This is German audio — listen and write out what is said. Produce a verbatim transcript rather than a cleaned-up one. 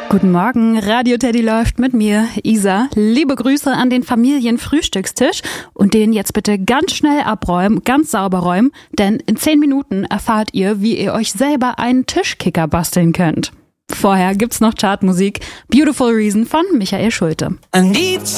Guten Morgen, Radio Teddy läuft mit mir, Isa. Liebe Grüße an den Familienfrühstückstisch und den jetzt bitte ganz schnell abräumen, ganz sauber räumen, denn in zehn Minuten erfahrt ihr, wie ihr euch selber einen Tischkicker basteln könnt. Vorher gibt's noch Chartmusik, Beautiful Reason von Michael Schulte. I need